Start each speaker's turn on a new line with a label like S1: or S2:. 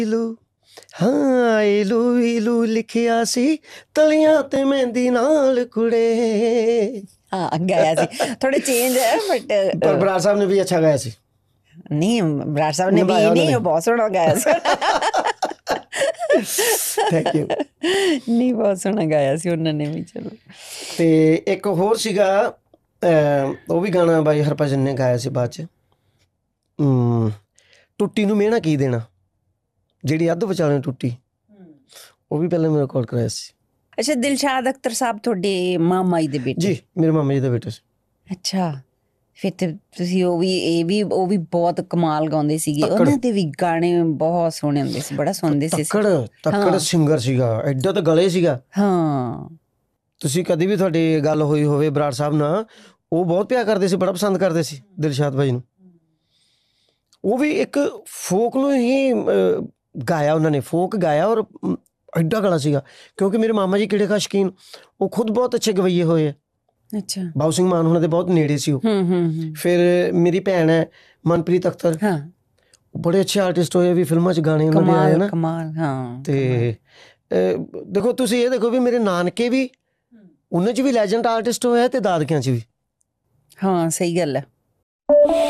S1: ਇਲੂ ਹਾਂ ਇਲੂ ਇਲੂ ਲਿਖਿਆ ਸੀ ਤਲੀਆਂ ਤੇ ਮਹਿੰਦੀ ਨਾਲ ਕੁੜੇ।
S2: ਹਾਂ ਗਾਇਆ ਸੀ, ਥੋੜੇ ਚੇਂਜ ਹੈ ਬਟ
S1: ਪਰ ਬਰਾੜ ਸਾਹਿਬ ਨੇ ਵੀ ਅੱਛਾ ਗਾਇਆ ਸੀ।
S2: ਨਹੀਂ ਬਰਾੜ ਸਾਹਿਬ ਨੇ ਵੀ
S1: ਨਿਭਾਇਆ ਉਹਨਾਂ
S2: ਨਹੀਂ,
S1: ਨੇ।
S2: ਉਹ ਬਹੁਤ ਸੋਹਣਾ ਗਾਇਆ ਸੀ।
S1: Thank you.
S2: ਨਹੀਂ ਬਹੁਤ ਸੋਹਣਾ ਗਾਇਆ ਸੀ ਉਹਨਾਂ ਨੇ ਵੀ। ਚਲੋ
S1: ਤੇ ਇੱਕ ਹੋਰ ਸੀਗਾ ਉਹ ਵੀ ਗਾਣਾ ਬਾਈ ਹਰਭਜਨ ਨੇ ਗਾਇਆ ਸੀ ਬਾਅਦ 'ਚ, ਟੁੱਟੀ ਨੂੰ ਮਿਹਣਾ ਕੀ ਦੇਣਾ, ਜਿਹੜੀ ਅੱਧ ਵਿਚਾਲੇ ਟੁੱਟੀ, ਉਹ ਵੀ ਪਹਿਲਾਂ ਮੈਂ ਰਿਕਾਰਡ ਕਰਾਇਆ ਸੀ।
S2: ਅੱਛਾ, ਦਿਲਸ਼ਾਦ ਅਖਤਰ ਸਾਹਿਬ ਤੁਹਾਡੇ ਮਾਮਾ ਜੀ ਦੇ ਬੇਟੇ?
S1: ਜੀ ਮੇਰੇ ਮਾਮਾ ਜੀ ਦਾ ਬੇਟਾ ਸੀ।
S2: ਅੱਛਾ, ਫਿਰ ਤੇ ਤੁਸੀਂ ਉਹ ਵੀ ਬਹੁਤ ਕਮਾਲ ਗਾਉਂਦੇ ਸੀਗੇ। ਉਹਨਾਂ ਦੇ ਵੀ ਗਾਣੇ ਬਹੁਤ ਸੋਹਣੇ ਹੁੰਦੇ ਸੀ, ਬੜਾ ਸੁਣਦੇ ਸੀ।
S1: ਤੱਕੜ ਸਿੰਗਰ ਸੀਗਾ, ਐਡਾ ਤਾਂ ਗਲੇ ਸੀਗਾ।
S2: ਹਾਂ,
S1: ਤੁਸੀਂ ਕਦੀ ਵੀ ਤੁਹਾਡੀ ਗੱਲ ਹੋਈ ਹੋਵੇ ਬਰਾੜ ਸਾਹਿਬ ਨਾਲ, ਉਹ ਬਹੁਤ ਪਿਆਰ ਕਰਦੇ ਸੀ, ਬੜਾ ਪਸੰਦ ਕਰਦੇ ਸੀ ਦਿਲਸ਼ਾਦ ਭਾਈ ਨੂੰ। ਉਹ ਵੀ ਇੱਕ ਫੋਕ ਨੂੰ ਹੀ ਗਾਇਆ ਉਹਨਾਂ ਨੇ, ਫੋਕ ਗਾਇਆ ਔਰ ਐਡਾ ਗਲਾ ਸੀਗਾ। ਕਿਉਂਕਿ ਮੇਰੇ ਮਾਮਾ ਜੀ ਕੀੜੇ ਕਾ ਸ਼ੌਕੀਨ, ਉਹ ਖੁਦ ਬਹੁਤ ਅੱਛੇ ਗਵਈਏ ਹੋਏ ਆ।
S2: ਅੱਛਾ,
S1: ਬਾਊ ਸਿੰਘ ਮਾਨ ਉਹਨਾਂ ਦੇ ਬਹੁਤ ਨੇੜੇ ਸੀ ਉਹ। ਫਿਰ ਮੇਰੀ ਭੈਣ ਹੈ ਮਨਪ੍ਰੀਤ ਅਖਤਰ, ਬੜੇ ਅੱਛੇ ਆਰਟਿਸਟ ਹੋਏ ਵੀ, ਫਿਲਮਾਂ 'ਚ ਗਾਣੇ ਉਹਨਾਂ ਦੇ ਆਏ ਨਾ
S2: ਕਮਾਲ। ਹਾਂ,
S1: ਤੇ ਦੇਖੋ ਤੁਸੀਂ ਇਹ ਦੇਖੋ ਵੀ ਮੇਰੇ ਨਾਨਕੇ ਵੀ ਉਹਨਾਂ 'ਚ ਵੀ ਲੈਜੈਂਡ ਆਰਟਿਸਟ ਹੋਇਆ ਤੇ ਦਾਦਕਿਆਂ 'ਚ ਵੀ।
S2: ਹਾਂ ਸਹੀ ਗੱਲ ਹੈ।